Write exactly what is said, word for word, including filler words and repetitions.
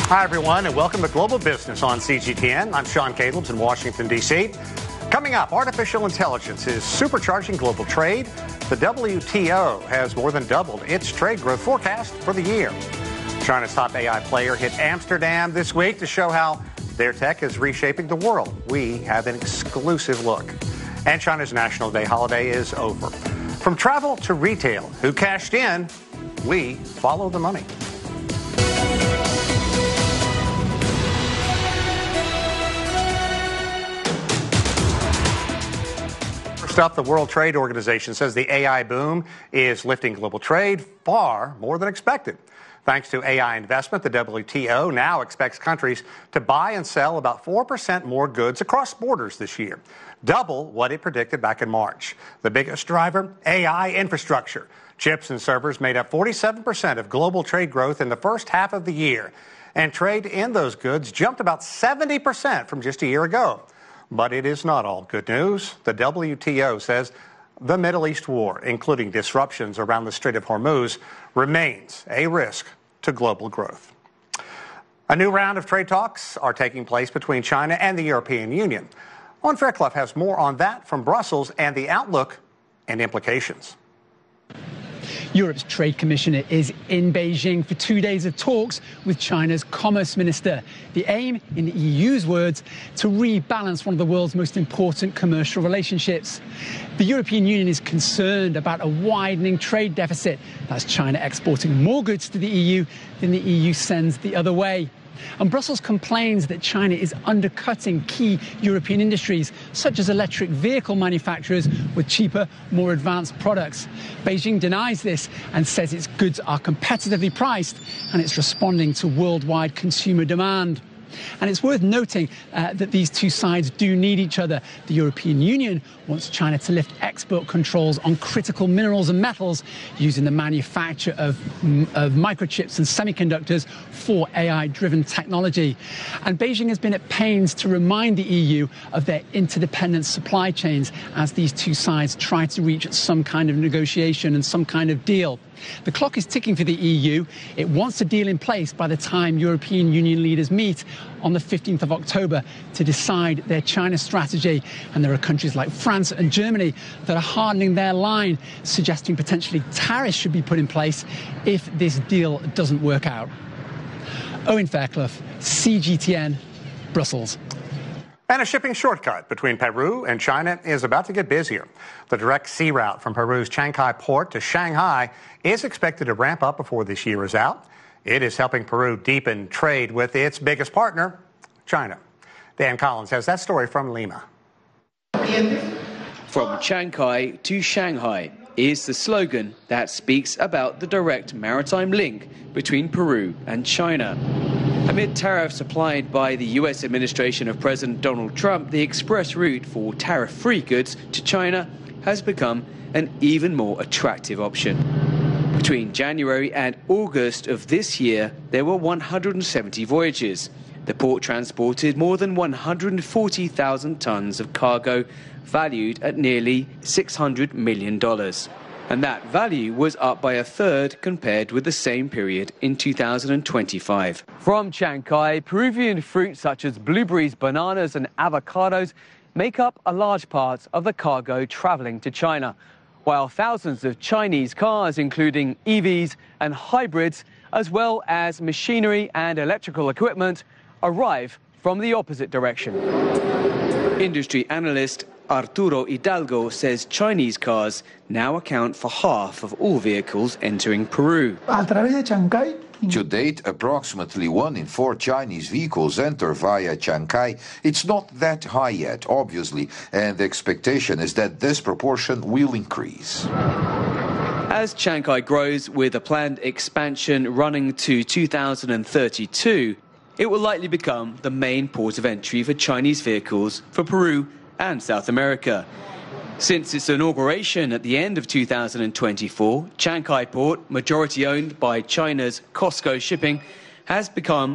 Hi, everyone, and welcome to Global Business on C G T N. I'm Sean Calebs in Washington, D C Coming up, artificial intelligence is supercharging global trade. The W T O has more than doubled its trade growth forecast for the year. China's top A I player hit Amsterdam this week to show how their tech is reshaping the world. We have an exclusive look. And China's National Day holiday is over. From travel to retail, who cashed in? We follow the money. First up, the World Trade Organization says the A I boom is lifting global trade far more than expected. Thanks to A I investment, the W T O now expects countries to buy and sell about four percent more goods across borders this year, double what it predicted back in March. The biggest driver, A I infrastructure. Chips and servers made up forty-seven percent of global trade growth in the first half of the year, and trade in those goods jumped about seventy percent from just a year ago. But it is not all good news. The W T O says the Middle East war, including disruptions around the Strait of Hormuz, remains a risk to global growth. A new round of trade talks are taking place between China and the European Union. Owen Fairclough has more on that from Brussels and the outlook and implications. Europe's trade commissioner is in Beijing for two days of talks with China's commerce minister. The aim, in the E U's words, to rebalance one of the world's most important commercial relationships. The European Union is concerned about a widening trade deficit. That's China exporting more goods to the E U than the E U sends the other way. And Brussels complains that China is undercutting key European industries, such as electric vehicle manufacturers, with cheaper, more advanced products. Beijing denies this and says its goods are competitively priced and it's responding to worldwide consumer demand. And it's worth noting uh, that these two sides do need each other. The European Union wants China to lift export controls on critical minerals and metals using the manufacture of, of microchips and semiconductors for A I-driven technology. And Beijing has been at pains to remind the E U of their interdependent supply chains as these two sides try to reach some kind of negotiation and some kind of deal. The clock is ticking for the E U. It wants a deal in place by the time European Union leaders meet on the fifteenth of October to decide their China strategy. And there are countries like France and Germany that are hardening their line, suggesting potentially tariffs should be put in place if this deal doesn't work out. Owen Fairclough, C G T N, Brussels. And a shipping shortcut between Peru and China is about to get busier. The direct sea route from Peru's Chancay port to Shanghai is expected to ramp up before this year is out. It is helping Peru deepen trade with its biggest partner, China. Dan Collins has that story from Lima. From Chancay to Shanghai is the slogan that speaks about the direct maritime link between Peru and China. Amid tariffs applied by the U S administration of President Donald Trump, the express route for tariff-free goods to China has become an even more attractive option. Between January and August of this year, there were one hundred seventy voyages. The port transported more than one hundred forty thousand tons of cargo, valued at nearly six hundred million dollars. And that value was up by a third compared with the same period in two thousand twenty-five. From Chancay, Peruvian fruits such as blueberries, bananas and avocados make up a large part of the cargo travelling to China, while thousands of Chinese cars, including E Vs and hybrids, as well as machinery and electrical equipment, arrive from the opposite direction. Industry analyst Arturo Hidalgo says Chinese cars now account for half of all vehicles entering Peru. To date, approximately one in four Chinese vehicles enter via Chancay. It's not that high yet, obviously, and the expectation is that this proportion will increase. As Chancay grows with a planned expansion running to two thousand thirty-two, it will likely become the main port of entry for Chinese vehicles for Peru and South America. Since its inauguration at the end of two thousand twenty-four, Chancay Port, majority owned by China's COSCO Shipping, has become